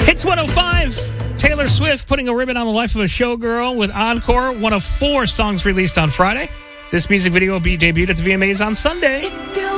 Hits 105. Taylor Swift putting a ribbon on the life of a showgirl with Encore, one of 4 songs released on Friday. This music video will be debuted at the VMAs on Sunday.